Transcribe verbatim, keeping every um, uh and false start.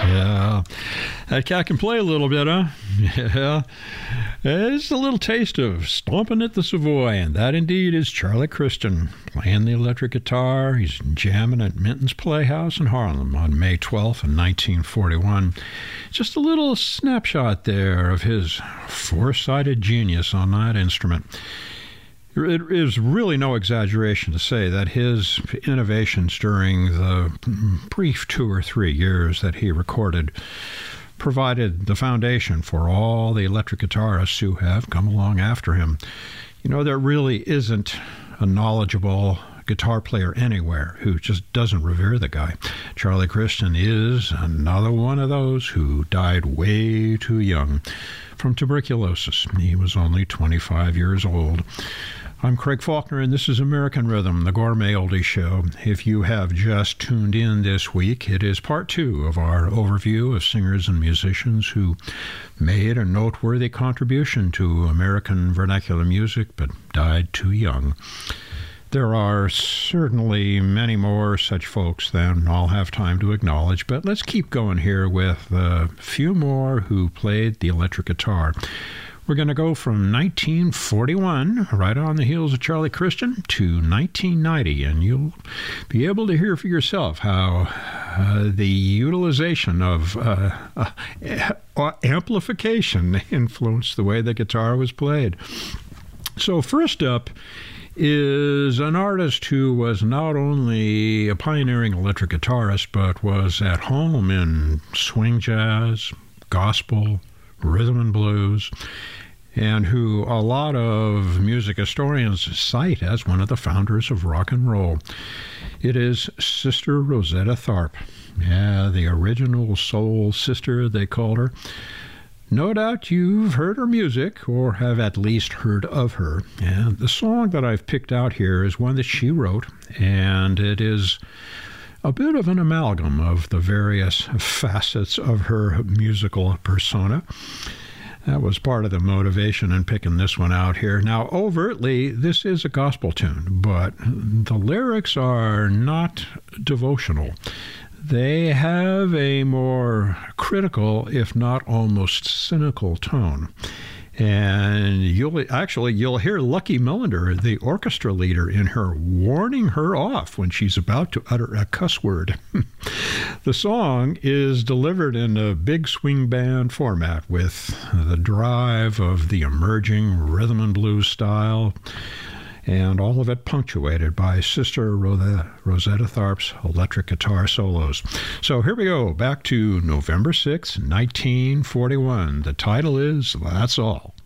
Yeah. That cat can play a little bit, huh? Yeah. It's a little taste of Stompin' at the Savoy, and that indeed is Charlie Christian playing the electric guitar. He's jamming at Minton's Playhouse in Harlem on May twelfth of nineteen forty-one. Just a little snapshot there of his four-sided genius on that instrument. It is really no exaggeration to say that his innovations during the brief two or three years that he recorded provided the foundation for all the electric guitarists who have come along after him. You know, there really isn't a knowledgeable guitar player anywhere who just doesn't revere the guy. Charlie Christian is another one of those who died way too young from tuberculosis. He was only twenty-five years old. I'm Craig Faulkner, and this is American Rhythm, the Gourmet Oldie Show. If you have just tuned in this week, it is part two of our overview of singers and musicians who made a noteworthy contribution to American vernacular music but died too young. There are certainly many more such folks than I'll have time to acknowledge, but let's keep going here with a few more who played the electric guitar. We're going to go from nineteen forty-one, right on the heels of Charlie Christian, to nineteen ninety, and you'll be able to hear for yourself how uh, the utilization of uh, uh, amplification influenced the way the guitar was played. So first up is an artist who was not only a pioneering electric guitarist, but was at home in swing jazz, gospel, rhythm and blues, and who a lot of music historians cite as one of the founders of rock and roll. It is Sister Rosetta Tharpe. Yeah, the original soul sister, they called her. No doubt you've heard her music, or have at least heard of her. And the song that I've picked out here is one that she wrote, and it is a bit of an amalgam of the various facets of her musical persona. That was part of the motivation in picking this one out here. Now, overtly, this is a gospel tune, but the lyrics are not devotional. They have a more critical, if not almost cynical tone. And you'll actually, you'll hear Lucky Millender, the orchestra leader, in her warning her off when she's about to utter a cuss word. The song is delivered in a big swing band format with the drive of the emerging rhythm and blues style, and all of it punctuated by Sister Rosetta Tharpe's electric guitar solos. So here we go, back to November sixth, nineteen forty-one. The title is That's All.